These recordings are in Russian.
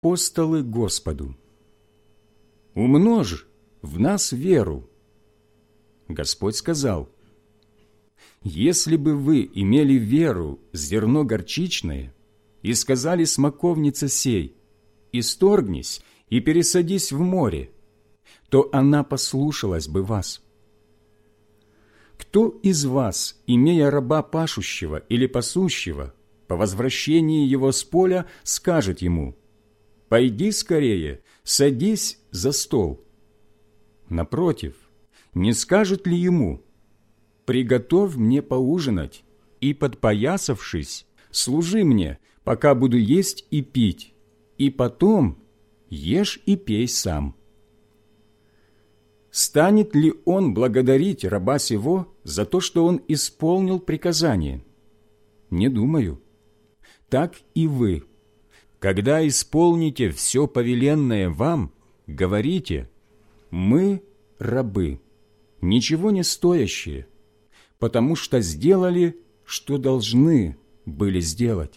Апостолы Господу, умножь в нас веру. Господь сказал: если бы вы имели веру зерно горчичное и сказали смоковнице сей: исторгнись и пересадись в море, то она послушалась бы вас. Кто из вас, имея раба пашущего или пасущего, по возвращении его с поля скажет ему: «Пойди скорее, садись за стол»? Напротив, не скажет ли ему: «Приготовь мне поужинать, и, подпоясавшись, служи мне, пока буду есть и пить, и потом ешь и пей сам»? Станет ли он благодарить раба сего за то, что он исполнил приказание? Не думаю. Так и вы, когда исполните все повеленное вам, говорите: мы рабы, ничего не стоящие, потому что сделали, что должны были сделать.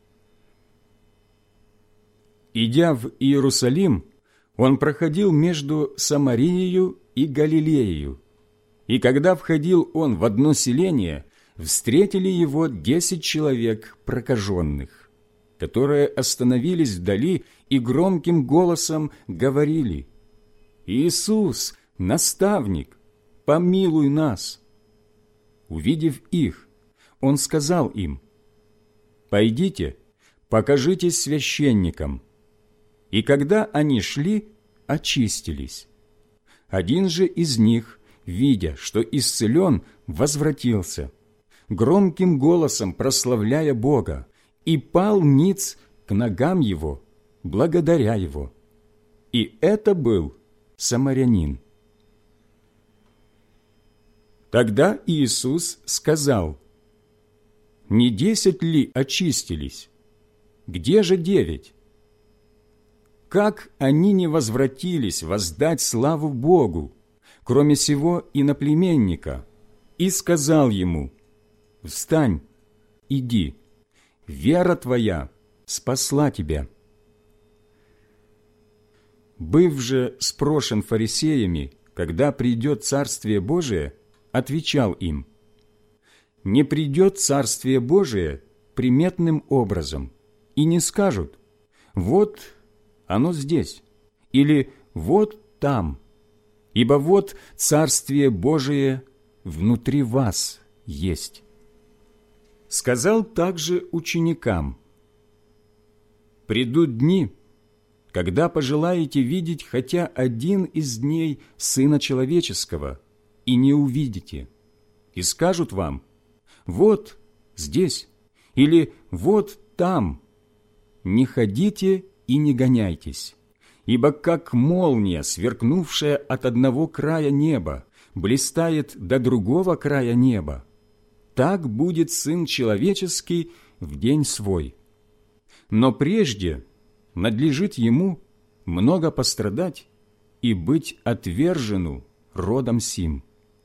Идя в Иерусалим, он проходил между Самарией и Галилеей, и когда входил он в одно селение, встретили его 10 человек прокаженных, которые остановились вдали и громким голосом говорили: «Иисус, наставник, помилуй нас». Увидев их, он сказал им: «Пойдите, покажитесь священникам». И когда они шли, очистились. Один же из них, видя, что исцелен, возвратился, громким голосом прославляя Бога, и пал ниц к ногам его, благодаря его. И это был самарянин. Тогда Иисус сказал: «Не 10 ли очистились? Где же 9? Как они не возвратились воздать славу Богу, кроме сего иноплеменника?» И сказал ему: «Встань, иди, вера твоя спасла тебя». Быв же спрошен фарисеями, когда придет Царствие Божие, отвечал им: «Не придет Царствие Божие приметным образом, и не скажут: вот оно здесь, или вот там, ибо вот Царствие Божие внутри вас есть». Сказал также ученикам: «Придут дни, когда пожелаете видеть хотя один из дней Сына Человеческого, и не увидите, и скажут вам: вот здесь, или вот там. Не ходите и не гоняйтесь, ибо как молния, сверкнувшая от одного края неба, блистает до другого края неба, так будет Сын Человеческий в день свой. Но прежде надлежит Ему много пострадать и быть отвержену родом сим.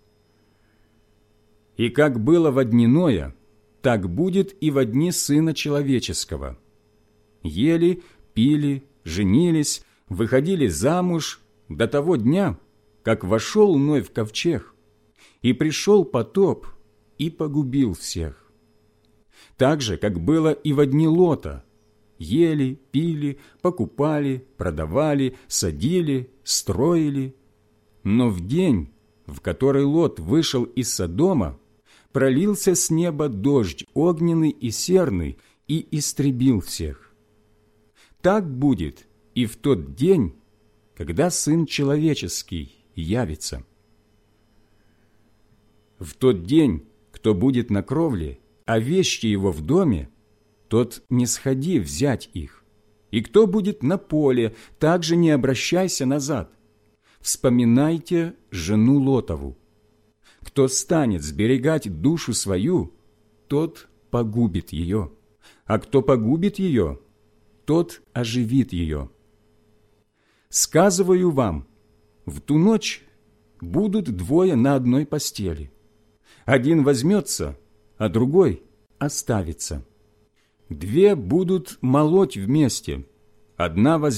И как было во дни Ноя, так будет и во дни Сына Человеческого. Ели, пили, женились, выходили замуж до того дня, как вошел Ной в ковчег, и пришел потоп и погубил всех. Так же, как было и во дни Лота: ели, пили, покупали, продавали, садили, строили. Но в день, в который Лот вышел из Содома, пролился с неба дождь огненный и серный и истребил всех. Так будет и в тот день, когда Сын Человеческий явится. В тот день, кто будет на кровле, а вещи его в доме, тот не сходи взять их. И кто будет на поле, также не обращайся назад. Вспоминайте жену Лотову. Кто станет сберегать душу свою, тот погубит ее, а кто погубит ее, тот оживит ее. Сказываю вам, в ту ночь будут 2 на одной постели. Один возьмется, а другой оставится. 2 будут молоть вместе, одна